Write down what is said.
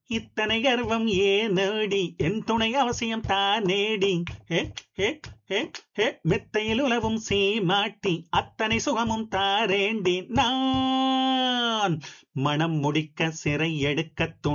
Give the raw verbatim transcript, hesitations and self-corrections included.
இத்தனை கர்வம் ஏனேடி என் துணை அவசியம் தானேடி ஹே ஹே ஹே ஹே மெத்தையில் உலவும் சீமாட்டி அத்தனை சுகமும் தாரேண்டி நான் மனம் முடிக்க சிறை எடுக்க